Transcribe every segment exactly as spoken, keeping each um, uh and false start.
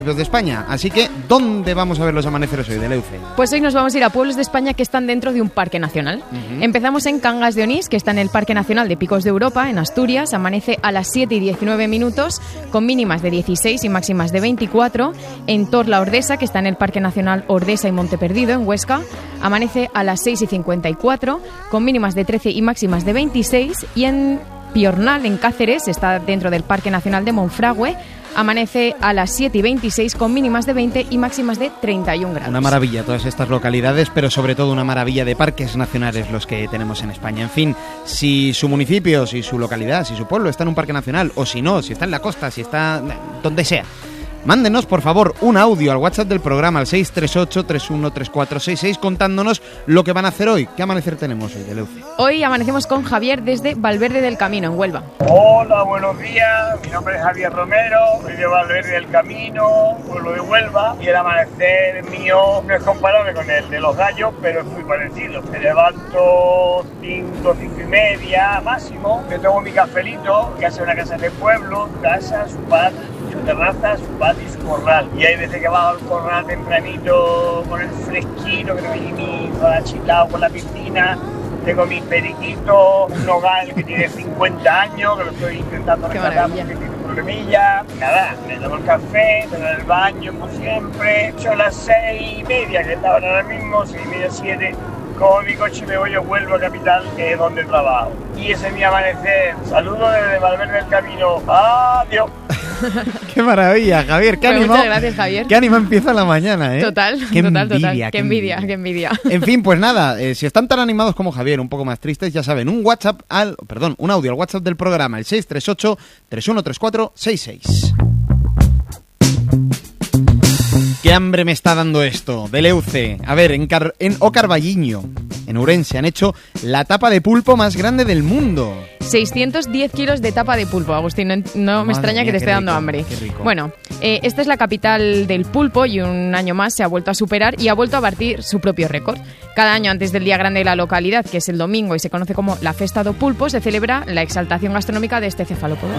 de España, así que ¿dónde vamos a ver los amaneceres hoy, Deleuze? Pues hoy nos vamos a ir a pueblos de España que están dentro de un parque nacional. Uh-huh. Empezamos en Cangas de Onís, que está en el Parque Nacional de Picos de Europa, en Asturias. Amanece a las siete y diecinueve minutos, con mínimas de dieciséis y máximas de veinticuatro. En Torla-Ordesa, que está en el Parque Nacional Ordesa y Monte Perdido, en Huesca, amanece a las seis y cincuenta y cuatro, con mínimas de trece y máximas de veintiséis. Y en Piornal, en Cáceres, está dentro del Parque Nacional de Monfragüe, amanece a las siete y veintiséis con mínimas de veinte y máximas de treinta y un grados. Una maravilla todas estas localidades, pero sobre todo una maravilla de parques nacionales los que tenemos en España. En fin, si su municipio, si su localidad, si su pueblo está en un parque nacional, o si no, si está en la costa, si está donde sea, mándenos, por favor, un audio al WhatsApp del programa, al seis tres ocho, tres uno tres cuatro seis seis, contándonos lo que van a hacer hoy. ¿Qué amanecer tenemos hoy, Deleuze? Hoy amanecemos con Javier desde Valverde del Camino, en Huelva. Hola, buenos días. Mi nombre es Javier Romero, soy de Valverde del Camino, pueblo de Huelva. Y el amanecer mío no es comparable con el de los gallos, pero es muy parecido. Me levanto cinco, cinco y media máximo. Me tomo mi cafelito, que hace una casa de pueblo, casa, su patio, su terraza, su patio y su corral. Y hay veces que bajo al corral tempranito con el fresquito, que no hay ni nada chilado con la piscina. Tengo mi periquito, un nogal que tiene cincuenta años, que lo estoy intentando rescatar porque tiene un problemilla. Nada, me tomo el café, me doy el baño como siempre. Son las seis y media, que está ahora mismo, seis y media, siete. Cojo mi coche y me voy a Huelva capital, que es donde trabajo. Y ese es mi amanecer. Saludos desde Valverde del Camino. Adiós. ¡Qué maravilla, Javier! ¡Qué ánimo! Muchas gracias, Javier. ¡Qué ánimo empieza la mañana, eh! Total, qué total, envidia, total. Qué, qué envidia, envidia, qué envidia. En fin, pues nada, eh, si están tan animados como Javier, un poco más tristes, ya saben, un WhatsApp al... Perdón, un audio al WhatsApp del programa, el seis tres ocho, tres uno tres cuatro seis seis. ¡Qué hambre me está dando esto! Deleuze. A ver, en, Car- en O Carballiño, en Ourense, han hecho la tapa de pulpo más grande del mundo. seiscientos diez kilos de tapa de pulpo, Agustín. No, no me extraña mía, que te esté rico, dando hambre. qué rico. Bueno, eh, esta es la capital del pulpo y un año más se ha vuelto a superar y ha vuelto a batir su propio récord. Cada año antes del día grande de la localidad, que es el domingo y se conoce como la Festa do Pulpo, se celebra la exaltación gastronómica de este cefalópodo.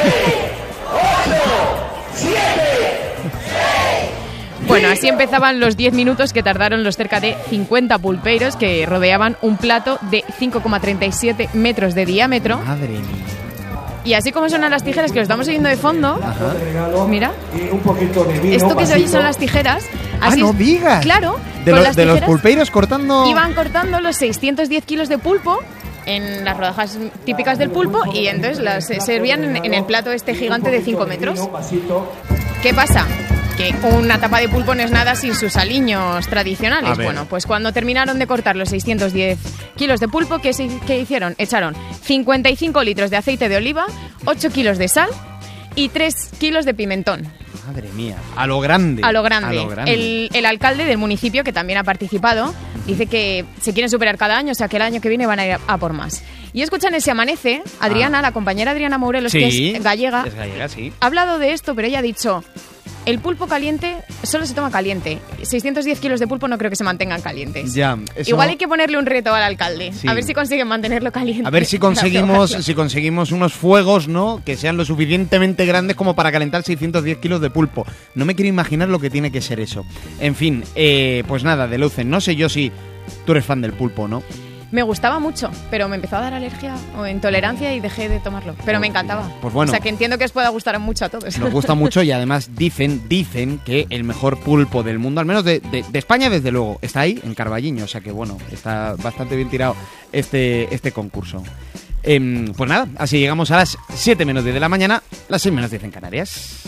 Bueno, así empezaban los diez minutos que tardaron los cerca de cincuenta pulpeiros que rodeaban un plato de cinco coma treinta y siete metros de diámetro. Madre mía. Y así como suenan las tijeras, que lo estamos oyendo de fondo. Ajá. Mira. Y un poquito de vino, Esto que se oye vasito. son las tijeras. ¡Ah, Así no es- digas! Claro, De, con lo- las de los tijeras pulpeiros cortando... iban cortando los seiscientos diez kilos de pulpo en las rodajas típicas del pulpo y entonces las se servían en, en el plato este gigante de cinco metros. ¿Qué pasa? Que una tapa de pulpo no es nada sin sus aliños tradicionales. Bueno, pues cuando terminaron de cortar los seiscientos diez kilos de pulpo, ¿qué, se, qué hicieron? Echaron cincuenta y cinco litros de aceite de oliva, ocho kilos de sal y tres kilos de pimentón. Madre mía, a lo grande. A lo grande. A lo grande. El, el alcalde del municipio, que también ha participado, dice que se quieren superar cada año, o sea que el año que viene van a ir a, a por más. Y escuchan ese amanece, Adriana, ah. la compañera Adriana Morelos, sí, que es gallega, es gallega, sí. ha hablado de esto, pero ella ha dicho... El pulpo caliente solo se toma caliente. seiscientos diez kilos de pulpo no creo que se mantengan calientes. Ya, eso... Igual hay que ponerle un reto al alcalde. Sí. A ver si consiguen mantenerlo caliente. A ver si conseguimos si conseguimos unos fuegos, ¿no? Que sean lo suficientemente grandes como para calentar seiscientos diez kilos de pulpo. No me quiero imaginar lo que tiene que ser eso. En fin, eh, pues nada, Deleuze, no sé yo si tú eres fan del pulpo, ¿no? Me gustaba mucho, pero me empezó a dar alergia o intolerancia y dejé de tomarlo. Pero me encantaba. Pues bueno. O sea que entiendo que os pueda gustar mucho a todos. Nos gusta mucho y además dicen dicen que el mejor pulpo del mundo, al menos de, de, de España desde luego, está ahí, en Carballiño. O sea que bueno, está bastante bien tirado este, este concurso. Eh, pues nada, así llegamos a las siete menos diez de la mañana, las seis menos diez en Canarias.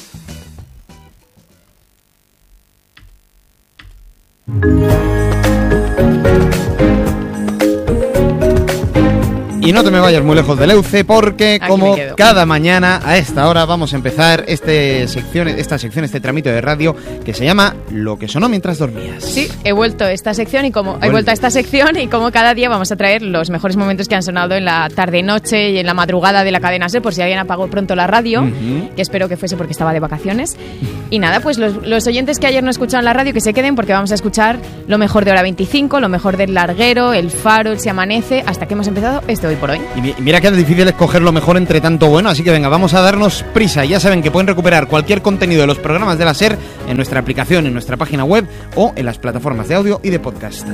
Y no te me vayas muy lejos de Deleuze, porque Aquí como me quedo. cada mañana a esta hora vamos a empezar este sección, esta sección, este tramito de radio que se llama Lo que sonó mientras dormías. Sí, he vuelto a esta sección y como Vuelve. he vuelto a esta sección y como cada día vamos a traer los mejores momentos que han sonado en la tarde-noche y en la madrugada de la cadena SER, por si alguien apagó pronto la radio, Uh-huh. que espero que fuese porque estaba de vacaciones. Y nada, pues los, los oyentes que ayer no escucharon la radio, que se queden porque vamos a escuchar lo mejor de Hora veinticinco, lo mejor del Larguero, El Faro, El Se Amanece, hasta que hemos empezado este Hoy por Hoy. Y mira que es difícil escoger lo mejor entre tanto bueno, así que venga, vamos a darnos prisa. Ya saben que pueden recuperar cualquier contenido de los programas de la SER en nuestra aplicación, en nuestra página web o en las plataformas de audio y de podcast.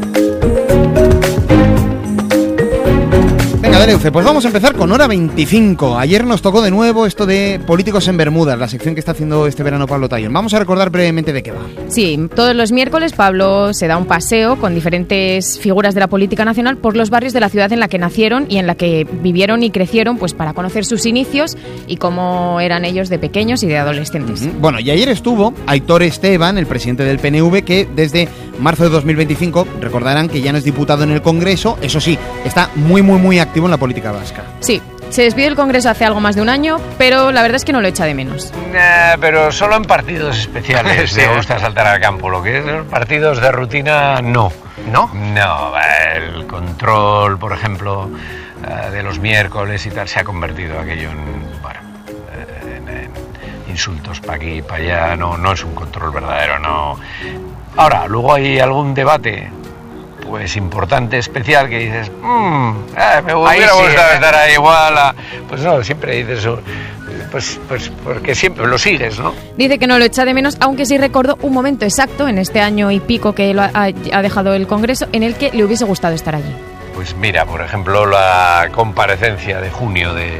Venga, Deleuce, pues vamos a empezar con Hora veinticinco. Ayer nos tocó de nuevo esto de Políticos en Bermudas, la sección que está haciendo este verano Pablo Tallón. Vamos a recordar brevemente de qué va. Sí, todos los miércoles Pablo se da un paseo con diferentes figuras de la política nacional por los barrios de la ciudad en la que nacieron y en la que vivieron y crecieron, pues para conocer sus inicios y cómo eran ellos de pequeños y de adolescentes. Uh-huh. Bueno, y ayer estuvo Aitor Esteban, el presidente del P N V, que desde marzo de dos mil veinticinco, recordarán que ya no es diputado en el Congreso, eso sí, está muy, muy, muy activo en la política vasca. Sí, se despidió del Congreso hace algo más de un año, pero la verdad es que no lo echa de menos. Nah, pero solo en partidos especiales Sí. le gusta saltar al campo. Lo que es los partidos de rutina, no. ¿No? No, el control, por ejemplo, de los miércoles y tal, se ha convertido aquello en, bueno, en, en insultos para aquí y para allá. No, no es un control verdadero, no. Ahora, luego hay algún debate pues importante, especial, que dices, mmm, eh, me hubiera sí, gustado eh. estar ahí igual, a... pues no, siempre dices eso, pues, pues porque siempre lo sigues, ¿no? Dice que no lo echa de menos, aunque sí recordó un momento exacto en este año y pico que lo ha, ha dejado el Congreso en el que le hubiese gustado estar allí. Pues mira, por ejemplo, la comparecencia de junio de,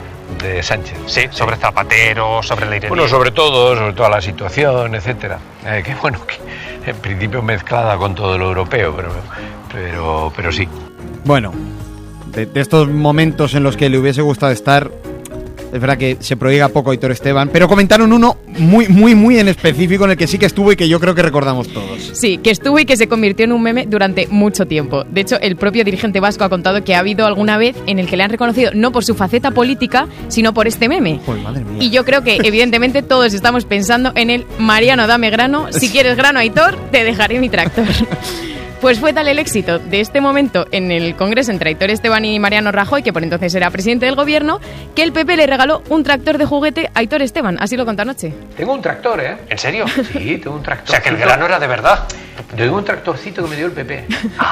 de Sánchez. Sí, sobre Zapatero, sobre la Irene. Bueno, sobre todo, sobre toda la situación, etcétera. Eh, que bueno, que en principio mezclada con todo lo europeo, pero, pero, pero sí. Bueno, de, de estos momentos en los que le hubiese gustado estar, es verdad que se prohíga poco Aitor Esteban, pero comentaron uno muy, muy, muy en específico en el que sí que estuvo y que yo creo que recordamos todos. Sí, que estuvo y que se convirtió en un meme durante mucho tiempo. De hecho, el propio dirigente vasco ha contado que ha habido alguna vez en el que le han reconocido no por su faceta política, sino por este meme. Joder, madre mía. Y yo creo que, evidentemente, todos estamos pensando en el Mariano, dame grano. Si quieres grano, Aitor, te dejaré mi tractor. Pues fue tal el éxito de este momento en el Congreso entre Aitor Esteban y Mariano Rajoy, que por entonces era presidente del gobierno, que el P P le regaló un tractor de juguete a Aitor Esteban. Así lo contó anoche. Tengo un tractor, ¿eh? ¿En serio? Sí, tengo un tractor. O sea, que el grano era de verdad. Tengo un tractorcito que me dio el P P.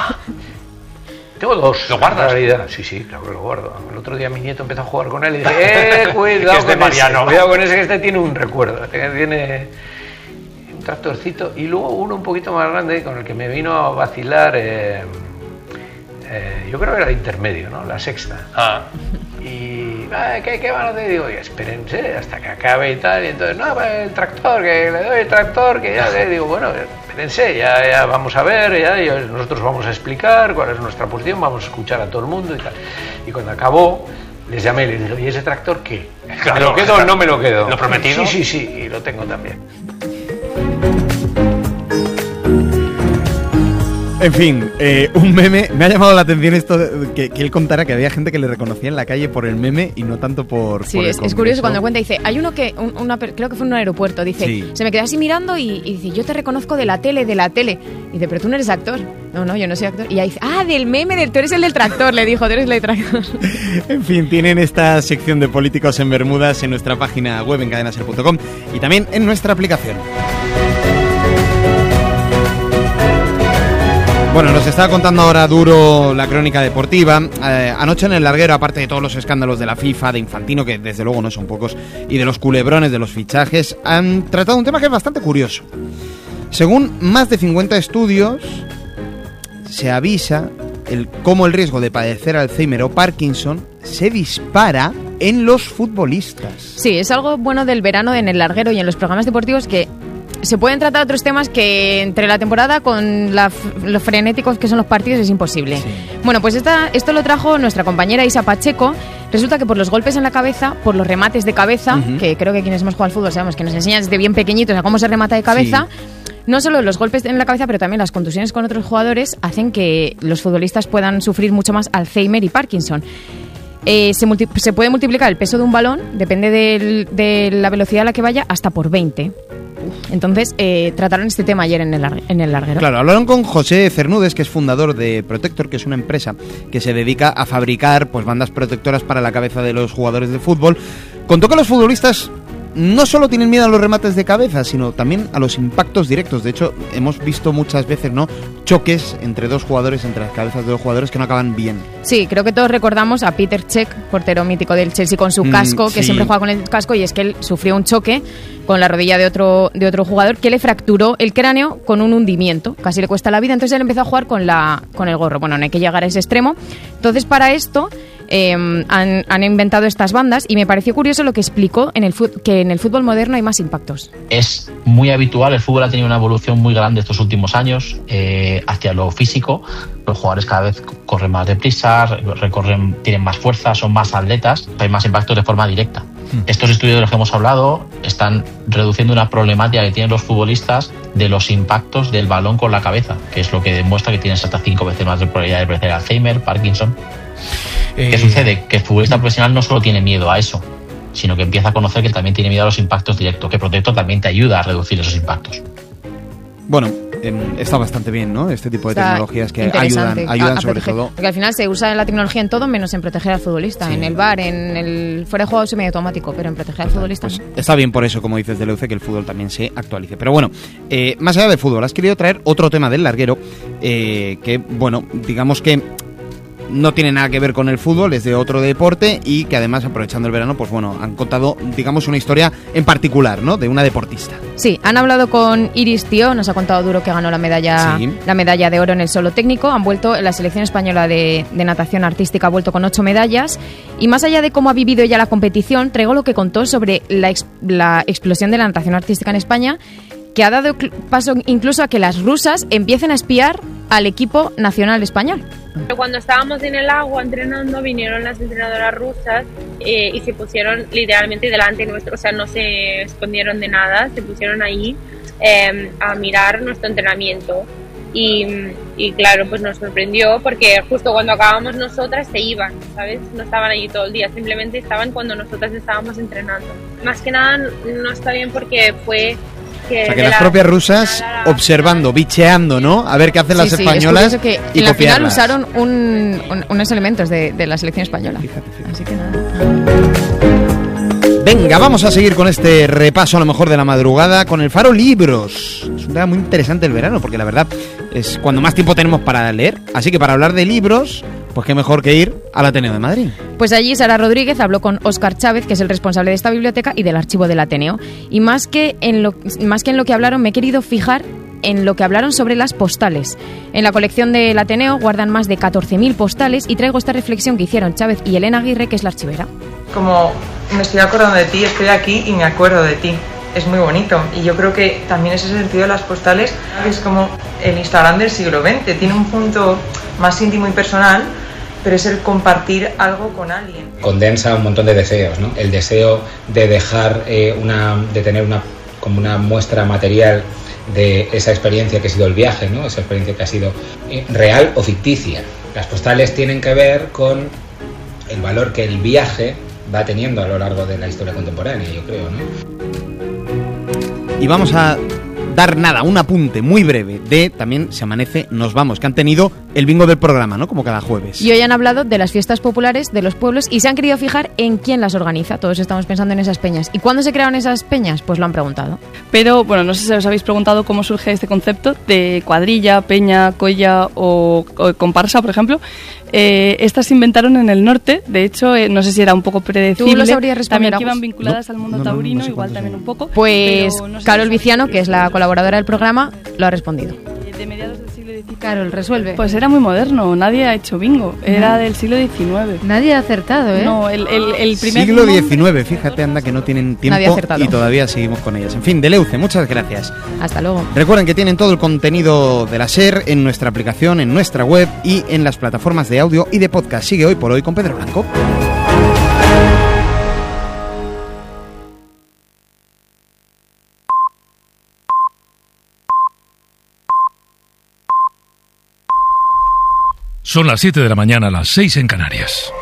Tengo dos. ¿Lo guardas? En realidad. Sí, sí, claro que lo guardo. El otro día mi nieto empezó a jugar con él y dije, eh, cuidado Que es de con Mariano. ese. Cuidado con ese, que este tiene un recuerdo. Tiene un tractorcito y luego uno un poquito más grande con el que me vino a vacilar, eh, eh, yo creo que era el intermedio, ¿no? La sexta. Ah. Y, ah, ¿qué, qué van a hacer? Digo, espérense hasta que acabe y tal. Y entonces, no, pues el tractor, que le doy el tractor, que ya le digo, bueno, espérense, ya, ya vamos a ver, ya, ya nosotros vamos a explicar cuál es nuestra posición, vamos a escuchar a todo el mundo y tal. Y cuando acabó, les llamé y les dije, ¿y ese tractor qué? Claro, ¿Me lo quedo o no me lo quedo? ¿Lo prometido? Sí, sí, sí, y lo tengo también. En fin, eh, un meme. Me ha llamado la atención esto de, que, que él contara que había gente que le reconocía en la calle por el meme y no tanto por, Sí, por el es, es Congreso. curioso cuando cuenta, dice, hay uno que, un- una, per- creo que fue en un aeropuerto, dice, Sí. se me quedó así mirando y, y dice, yo te reconozco de la tele, de la tele. Y dice, pero tú no eres actor. No, no, yo no soy actor. Y ella dice, ah, del meme, del, tú eres el del tractor, le dijo, tú eres el del tractor. En fin, tienen esta sección de Políticos en Bermudas en nuestra página web en cadenaser punto com y también en nuestra aplicación. Bueno, nos estaba contando ahora Duro la crónica deportiva. Eh, anoche en el Larguero, aparte de todos los escándalos de la FIFA, de Infantino, que desde luego no son pocos, y de los culebrones de los fichajes, han tratado un tema que es bastante curioso. Según más de cincuenta estudios, se avisa el cómo el riesgo de padecer Alzheimer o Parkinson se dispara en los futbolistas. Sí, es algo bueno del verano en el Larguero y en los programas deportivos que se pueden tratar otros temas que entre la temporada con la, los frenéticos que son los partidos es imposible. Sí. Bueno, pues esta, esto lo trajo nuestra compañera Isa Pacheco. Resulta que por los golpes en la cabeza, por los remates de cabeza, Uh-huh. que creo que quienes hemos jugado al fútbol sabemos que nos enseñan desde bien pequeñitos a cómo se remata de cabeza, no solo los golpes en la cabeza, pero también las contusiones con otros jugadores hacen que los futbolistas puedan sufrir mucho más Alzheimer y Parkinson. Eh, se, multi- se puede multiplicar el peso de un balón, depende del- de la velocidad a la que vaya, hasta por veinte. Entonces, eh, trataron este tema ayer en el, lar- en el Larguero. Claro, hablaron con José Cernudes, que es fundador de Protector, que es una empresa que se dedica a fabricar pues bandas protectoras para la cabeza de los jugadores de fútbol. Contó que los futbolistas no solo tienen miedo a los remates de cabeza, sino también a los impactos directos. De hecho, hemos visto muchas veces, ¿no?, choques entre dos jugadores, entre las cabezas de dos jugadores que no acaban bien. Sí, creo que todos recordamos a Peter Cech, portero mítico del Chelsea, con su casco, mm, sí. que siempre juega con el casco, y es que él sufrió un choque con la rodilla de otro de otro jugador que le fracturó el cráneo con un hundimiento, casi le cuesta la vida. Entonces él empezó a jugar con la con el gorro. Bueno, no hay que llegar a ese extremo. Entonces, para esto eh, han, han inventado estas bandas, y me pareció curioso lo que explicó en el fut- que en el fútbol moderno hay más impactos. Es muy habitual, el fútbol ha tenido una evolución muy grande estos últimos años eh, hacia lo físico. Los jugadores cada vez corren más deprisa, recorren, tienen más fuerza, son más atletas, hay más impactos de forma directa. Estos estudios de los que hemos hablado están reduciendo una problemática que tienen los futbolistas de los impactos del balón con la cabeza, que es lo que demuestra que tienes hasta cinco veces más de probabilidad de padecer Alzheimer, Parkinson. Eh... ¿Qué sucede? Que el futbolista profesional no solo tiene miedo a eso, sino que empieza a conocer que también tiene miedo a los impactos directos, que Protector también te ayuda a reducir esos impactos. Bueno, eh, está bastante bien, ¿no? Este tipo de está tecnologías que ayudan, ayudan a, a sobre proteger. todo. Porque al final se usa la tecnología en todo menos en proteger al futbolista. Sí. En el V A R, en el fuera de juego semiautomático, pero en proteger al futbolista pues no. Está bien por eso, como dices, Deleuze, que el fútbol también se actualice. Pero bueno, eh, más allá del fútbol, has querido traer otro tema del larguero, eh, que, bueno, digamos que no tiene nada que ver con el fútbol, es de otro deporte, y que además, aprovechando el verano, pues bueno, han contado, digamos, una historia en particular, ¿no?, de una deportista. Sí, han hablado con Iris Tío, nos ha contado Duro que ganó la medalla sí. la medalla de oro en el solo técnico. Han vuelto, la selección española de, de natación artística ha vuelto con ocho medallas, y más allá de cómo ha vivido ella la competición, traigo lo que contó sobre la, ex, la explosión de la natación artística en España, que ha dado paso incluso a que las rusas empiecen a espiar al equipo nacional español. Cuando estábamos en el agua entrenando, vinieron las entrenadoras rusas eh, y se pusieron literalmente delante nuestro, o sea, no se escondieron de nada, se pusieron ahí eh, a mirar nuestro entrenamiento. Y, y claro, pues nos sorprendió porque justo cuando acabamos nosotras se iban, ¿sabes? No estaban allí todo el día, simplemente estaban cuando nosotras estábamos entrenando. Más que nada no está bien porque fue... Que o sea, que las la, propias rusas la, observando, bicheando, ¿no? A ver qué hacen sí, las sí, españolas es que y en la final copiarlas. Usaron un, un, unos elementos de, de la selección española. Fíjate, fíjate. Así que nada. Venga, vamos a seguir con este repaso a lo mejor de la madrugada con el Faro Libros. Es un tema muy interesante el verano, porque la verdad es cuando más tiempo tenemos para leer. Así que para hablar de libros, pues qué mejor que ir al Ateneo de Madrid. Pues allí Sara Rodríguez habló con Óscar Chávez, que es el responsable de esta biblioteca y del archivo del Ateneo. Y más que en lo, más que en lo que hablaron, me he querido fijar en lo que hablaron sobre las postales. En la colección del Ateneo guardan más de catorce mil postales, y traigo esta reflexión que hicieron Chávez y Elena Aguirre, que es la archivera. Como me estoy acordando de ti, estoy aquí y me acuerdo de ti. Es muy bonito, y yo creo que también ese sentido de las postales es como el Instagram del siglo veinte, tiene un punto más íntimo y personal, pero es el compartir algo con alguien. Condensa un montón de deseos, ¿no? El deseo de dejar eh, una, de tener una como una muestra material de esa experiencia que ha sido el viaje, ¿no? Esa experiencia que ha sido eh, real o ficticia. Las postales tienen que ver con el valor que el viaje va teniendo a lo largo de la historia contemporánea, yo creo, ¿no? Y vamos a dar nada, un apunte muy breve de también Se Amanece, Nos Vamos, que han tenido el bingo del programa, ¿no? Como cada jueves. Y hoy han hablado de las fiestas populares de los pueblos y se han querido fijar en quién las organiza. Todos estamos pensando en esas peñas. ¿Y cuándo se crearon esas peñas? Pues lo han preguntado. Pero, bueno, no sé si os habéis preguntado cómo surge este concepto de cuadrilla, peña, colla o, o comparsa, por ejemplo. Eh, estas se inventaron en el norte, de hecho, eh, no sé si era un poco predecible. ¿Tú lo sabrías responder? También que iban vinculadas no, al mundo no, no, taurino, no sé igual también un poco. Pues no sé Carol si Viciano, que es la colaboradora del programa, lo ha respondido. De mediados del siglo diecinueve. Carol, resuelve. Pues era muy moderno, nadie ha hecho bingo, era no. del siglo diecinueve. Nadie ha acertado, ¿eh? No, el, el, el primer siglo diecinueve, fíjate, anda que no tienen tiempo y todavía seguimos con ellas. En fin, Deleuze, muchas gracias. Hasta luego. Recuerden que tienen todo el contenido de la SER en nuestra aplicación, en nuestra web y en las plataformas de audio y de podcast. Sigue Hoy por Hoy con Pedro Blanco. Son las siete de la mañana, las seis en Canarias.